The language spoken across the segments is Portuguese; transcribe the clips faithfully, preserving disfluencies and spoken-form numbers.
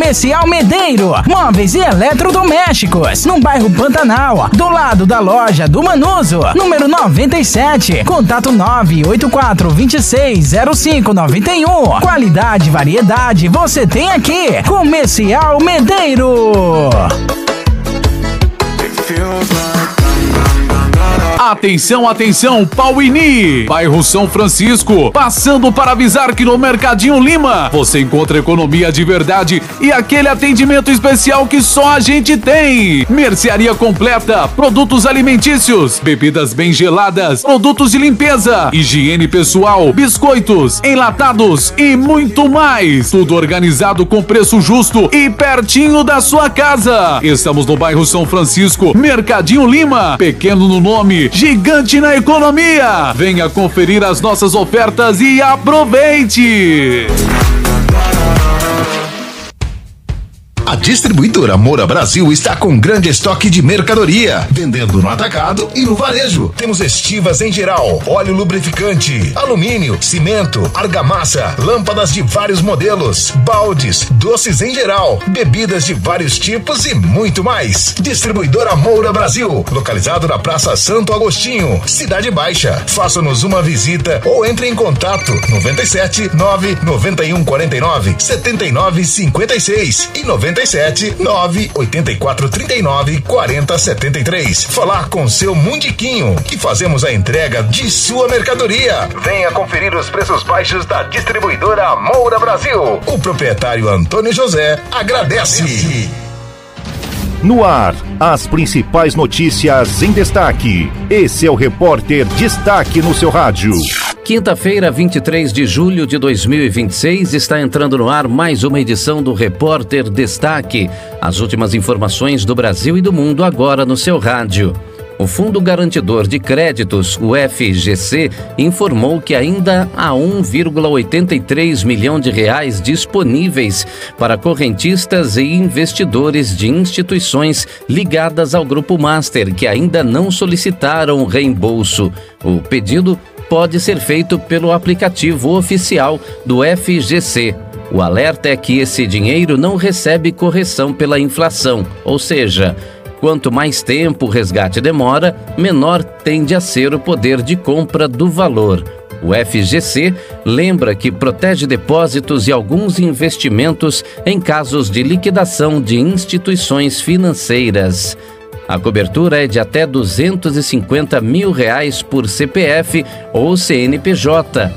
Comercial Medeiro, móveis e eletrodomésticos, no bairro Pantanal, do lado da loja do Manuso, número noventa e sete. Contato nove oito quatro dois seis zero cinco nove um. Qualidade e variedade você tem aqui. Comercial Medeiro. Atenção, atenção, Pauini, bairro São Francisco, passando para avisar que no Mercadinho Lima você encontra economia de verdade e aquele atendimento especial que só a gente tem. Mercearia completa, produtos alimentícios, bebidas bem geladas, produtos de limpeza, higiene pessoal, biscoitos, enlatados e muito mais. Tudo organizado com preço justo e pertinho da sua casa. Estamos no bairro São Francisco, Mercadinho Lima, pequeno no nome, gigante na economia. Venha conferir as nossas ofertas e aproveite! A distribuidora Moura Brasil está com grande estoque de mercadoria, vendendo no atacado e no varejo. Temos estivas em geral, óleo lubrificante, alumínio, cimento, argamassa, lâmpadas de vários modelos, baldes, doces em geral, bebidas de vários tipos e muito mais. Distribuidora Moura Brasil, localizado na Praça Santo Agostinho, Cidade Baixa. Faça-nos uma visita ou entre em contato noventa e sete, nove noventa e um quarenta e nove, setenta e nove cinquenta e seis e noventa e sete, nove oitenta e quatro trinta e nove quarenta setenta e três. Falar com seu Mundiquinho, que fazemos a entrega de sua mercadoria. Venha conferir os preços baixos da distribuidora Moura Brasil. O proprietário Antônio José agradece. No ar, as principais notícias em destaque. Esse é o Repórter Destaque no seu rádio. Quinta-feira, vinte e três de julho de dois mil e vinte e seis, está entrando no ar mais uma edição do Repórter Destaque. As últimas informações do Brasil e do mundo agora no seu rádio. O Fundo Garantidor de Créditos, o F G C, informou que ainda há um vírgula oitenta e três milhão de reais disponíveis para correntistas e investidores de instituições ligadas ao Grupo Master que ainda não solicitaram o reembolso. O pedido pode ser feito pelo aplicativo oficial do F G C. O alerta é que esse dinheiro não recebe correção pela inflação, ou seja, quanto mais tempo o resgate demora, menor tende a ser o poder de compra do valor. O F G C lembra que protege depósitos e alguns investimentos em casos de liquidação de instituições financeiras. A cobertura é de até duzentos e cinquenta mil reais por C P F ou C N P J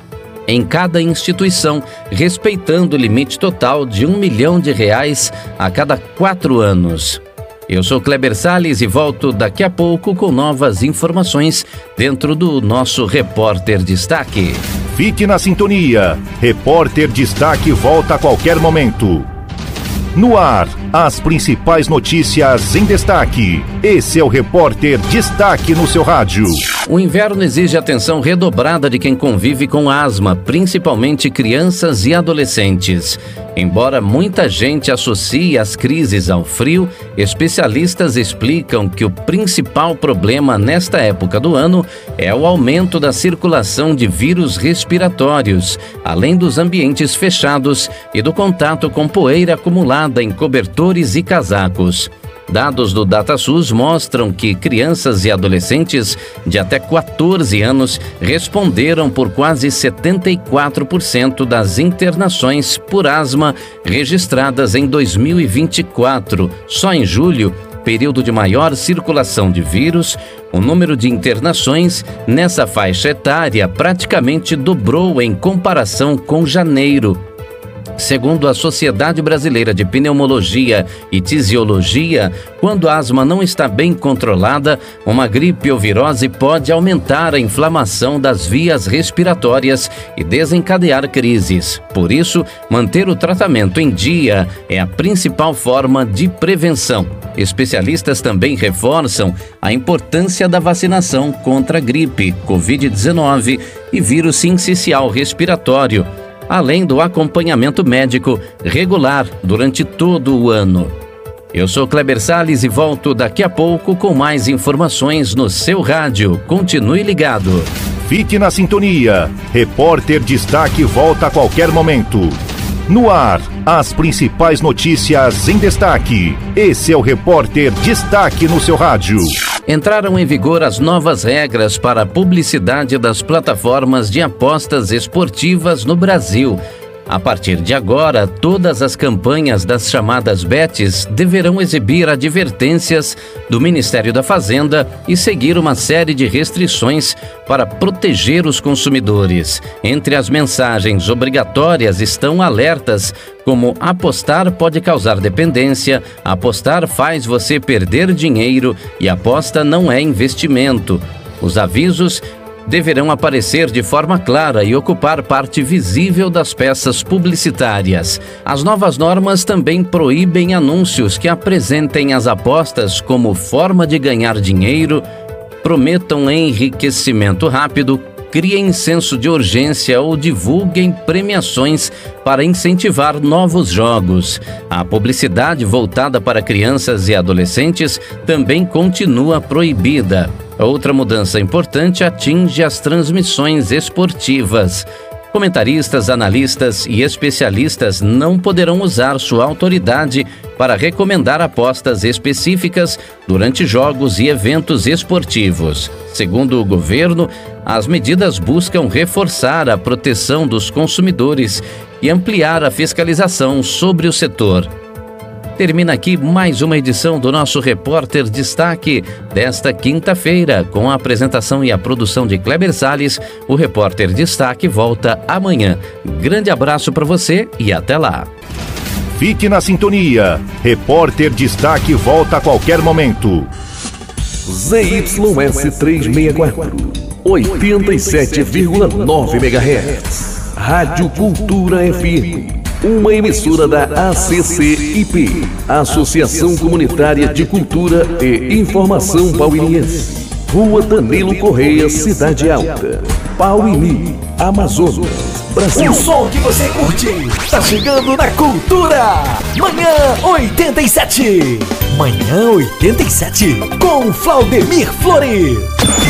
em cada instituição, respeitando o limite total de um milhão de reais a cada quatro anos. Eu sou Kleber Salles e volto daqui a pouco com novas informações dentro do nosso Repórter Destaque. Fique na sintonia. Repórter Destaque volta a qualquer momento. No ar, as principais notícias em destaque. Esse é o Repórter Destaque no seu rádio. O inverno exige atenção redobrada de quem convive com asma, principalmente crianças e adolescentes. Embora muita gente associe as crises ao frio, especialistas explicam que o principal problema nesta época do ano é o aumento da circulação de vírus respiratórios, além dos ambientes fechados e do contato com poeira acumulada em cobertores e casacos. Dados do DataSUS mostram que crianças e adolescentes de até quatorze anos responderam por quase setenta e quatro por cento das internações por asma registradas em dois mil e vinte e quatro. Só em julho, período de maior circulação de vírus, o número de internações nessa faixa etária praticamente dobrou em comparação com janeiro. Segundo a Sociedade Brasileira de Pneumologia e Tisiologia, quando a asma não está bem controlada, uma gripe ou virose pode aumentar a inflamação das vias respiratórias e desencadear crises. Por isso, manter o tratamento em dia é a principal forma de prevenção. Especialistas também reforçam a importância da vacinação contra a gripe, covid dezenove e vírus sincicial respiratório, além do acompanhamento médico regular durante todo o ano. Eu sou Kleber Salles e volto daqui a pouco com mais informações no seu rádio. Continue ligado. Fique na sintonia. Repórter Destaque volta a qualquer momento. No ar, as principais notícias em destaque. Esse é o Repórter Destaque no seu rádio. Entraram em vigor as novas regras para a publicidade das plataformas de apostas esportivas no Brasil. A partir de agora, todas as campanhas das chamadas bets deverão exibir advertências do Ministério da Fazenda e seguir uma série de restrições para proteger os consumidores. Entre as mensagens obrigatórias estão alertas como apostar pode causar dependência, apostar faz você perder dinheiro e aposta não é investimento. Os avisos deverão aparecer de forma clara e ocupar parte visível das peças publicitárias. As novas normas também proíbem anúncios que apresentem as apostas como forma de ganhar dinheiro, prometam enriquecimento rápido, criem senso de urgência ou divulguem premiações para incentivar novos jogos. A publicidade voltada para crianças e adolescentes também continua proibida. Outra mudança importante atinge as transmissões esportivas. Comentaristas, analistas e especialistas não poderão usar sua autoridade para recomendar apostas específicas durante jogos e eventos esportivos. Segundo o governo, as medidas buscam reforçar a proteção dos consumidores e ampliar a fiscalização sobre o setor. Termina aqui mais uma edição do nosso Repórter Destaque desta quinta-feira. Com a apresentação e a produção de Kleber Salles, o Repórter Destaque volta amanhã. Grande abraço para você e até lá. Fique na sintonia. Repórter Destaque volta a qualquer momento. Z Y S trezentos e sessenta e quatro, oitenta e sete vírgula nove megahertz. Rádio Cultura F M. Uma emissora da A C C I P, Associação Comunitária de Cultura e Informação Pauiniense. Rua Danilo Correia, Cidade Alta, Pauini, Amazonas, Brasil. O som que você curte está chegando na Cultura. Manhã oitenta e sete. Manhã oitenta e sete com Claudemir Flores.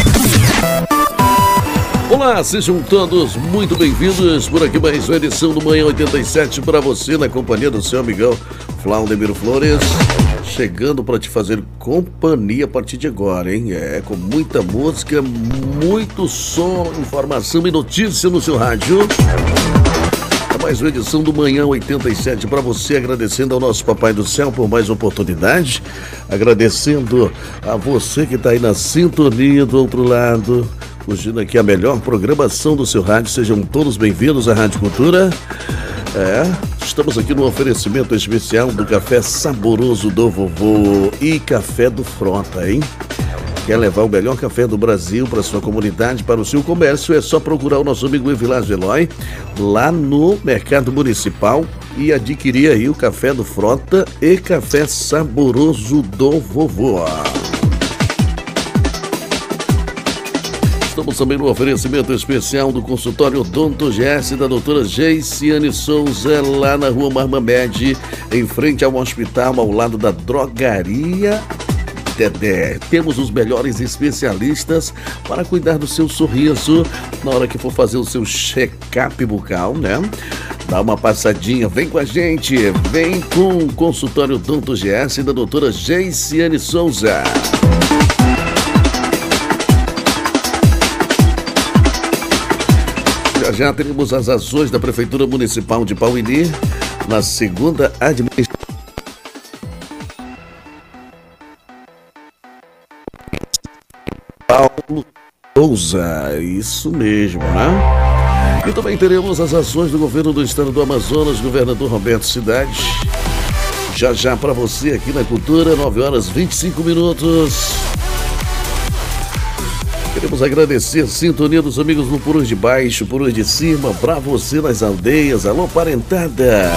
Olá, sejam todos muito bem-vindos por aqui mais uma edição do Manhã oitenta e sete para você na companhia do seu amigão Claudemir Flores, chegando para te fazer companhia a partir de agora, hein? É, com muita música, muito som, informação e notícia no seu rádio. É mais uma edição do Manhã oitenta e sete para você, agradecendo ao nosso Papai do Céu por mais uma oportunidade, agradecendo a você que está aí na sintonia do outro lado, curtindo aqui a melhor programação do seu rádio. Sejam todos bem-vindos à Rádio Cultura. É, estamos aqui no oferecimento especial do café saboroso do vovô e café do Frota, hein? Quer levar o melhor café do Brasil para sua comunidade, para o seu comércio? É só procurar o nosso amigo Evilásio Eloy lá no Mercado Municipal e adquirir aí o café do Frota e café saboroso do vovô. Estamos também no oferecimento especial do consultório Odonto G S da doutora Geiciane Souza, lá na rua Marmamed, em frente ao hospital, ao lado da drogaria Dedé. Temos os melhores especialistas para cuidar do seu sorriso na hora que for fazer o seu check-up bucal, né? Dá uma passadinha, vem com a gente, vem com o consultório Odonto G S da doutora Geiciane Souza. Já teremos as ações da Prefeitura Municipal de Pauini na segunda administração. Paulo Souza, isso mesmo, né? E também teremos as ações do governo do estado do Amazonas, governador Roberto Cidade. Já já para você aqui na Cultura, nove horas e vinte e cinco minutos. Queremos agradecer a sintonia dos amigos no Purus de Baixo, Purus de Cima, pra você nas aldeias. Alô, parentada!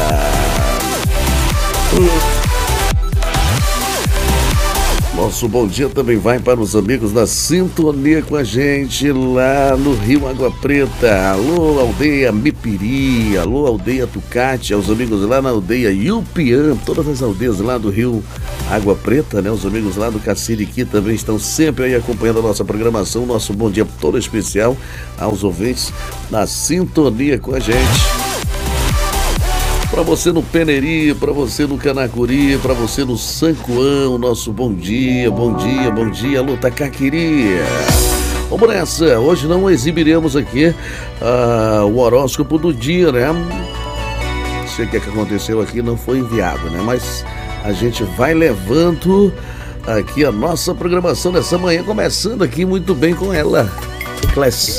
Nosso bom dia também vai para os amigos da sintonia com a gente lá no Rio Água Preta. Alô, aldeia Mipiri, alô, aldeia Tucate, aos amigos lá na aldeia Yupiã, todas as aldeias lá do Rio Água Preta, né? Os amigos lá do Caciriqui também estão sempre aí acompanhando a nossa programação. Nosso bom dia todo especial aos ouvintes na sintonia com a gente. Pra você no Peneri, pra você no Canacuri, pra você no Sancoão, nosso bom dia, bom dia, bom dia, alô Tacaquiri. Vamos nessa, hoje não exibiremos aqui uh, o horóscopo do dia, né? Não sei o que, é que aconteceu aqui, não foi enviado, né? Mas a gente vai levando aqui a nossa programação dessa manhã, começando aqui muito bem com ela, Clécia.